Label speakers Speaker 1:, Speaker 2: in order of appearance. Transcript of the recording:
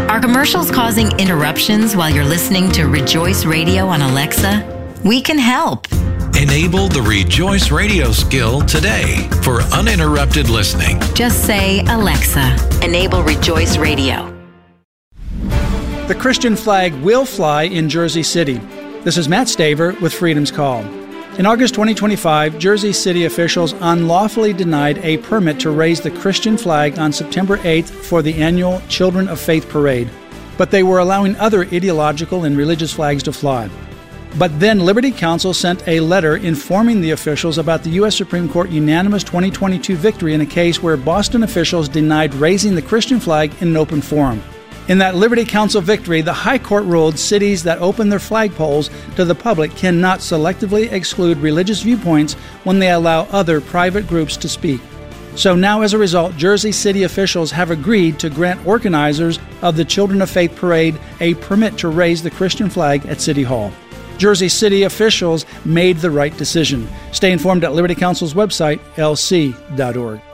Speaker 1: Are commercials causing interruptions while you're listening to Rejoice Radio on Alexa? We can help.
Speaker 2: Enable the Rejoice Radio skill today for uninterrupted listening.
Speaker 1: Just say, Alexa, enable Rejoice Radio.
Speaker 3: The Christian flag will fly in Jersey City. This is Matt Staver with Freedom's Call. In August 2025, Jersey City officials unlawfully denied a permit to raise the Christian flag on September 8th for the annual Children of Faith Parade, but they were allowing other ideological and religious flags to fly. But then Liberty Counsel sent a letter informing the officials about the U.S. Supreme Court unanimous 2022 victory in a case where Boston officials denied raising the Christian flag in an open forum. In that Liberty Counsel victory, the High Court ruled cities that open their flagpoles to the public cannot selectively exclude religious viewpoints when they allow other private groups to speak. So now, as a result, Jersey City officials have agreed to grant organizers of the Children of Faith Parade a permit to raise the Christian flag at City Hall. Jersey City officials made the right decision. Stay informed at Liberty Counsel's website, lc.org.